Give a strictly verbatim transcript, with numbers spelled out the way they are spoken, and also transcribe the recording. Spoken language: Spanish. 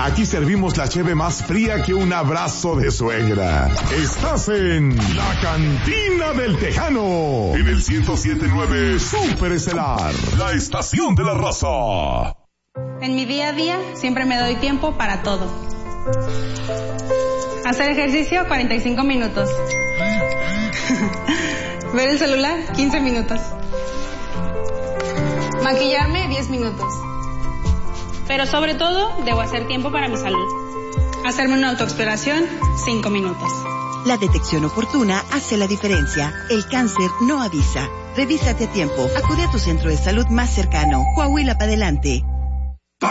Aquí servimos la cheve más fría que un abrazo de suegra. Estás en La Cantina del Tejano, en el ciento siete punto nueve Super Estelar, la estación de la raza. En mi día a día siempre me doy tiempo para todo. Hacer ejercicio, cuarenta y cinco minutos. Ver el celular, quince minutos. Maquillarme, diez minutos. Pero sobre todo, debo hacer tiempo para mi salud. Hacerme una autoexploración, cinco minutos. La detección oportuna hace la diferencia. El cáncer no avisa. Revísate a tiempo. Acude a tu centro de salud más cercano. Coahuila para adelante.